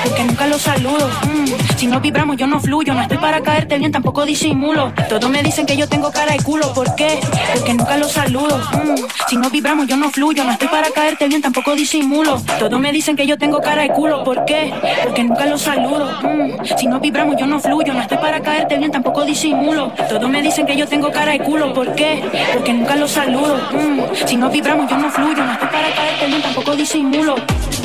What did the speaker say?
porque nunca lo saludo. Si no vibramos yo no fluyo, no estoy para caerte bien, tampoco disimulo. Todos me dicen que yo tengo cara de culo, ¿por qué? Porque nunca lo saludo. Si no vibramos yo no fluyo, no estoy para caerte bien, tampoco disimulo. Todos me dicen que yo tengo cara de culo, ¿por qué? Porque nunca lo saludo. Si no vibramos yo no fluyo, no estoy para caerte bien, tampoco disimulo. Todos me dicen que yo tengo cara de culo, ¿por qué? Porque nunca lo saludo. Si no vibramos yo no fluyo, no estoy para caerte bien, tampoco disimulo.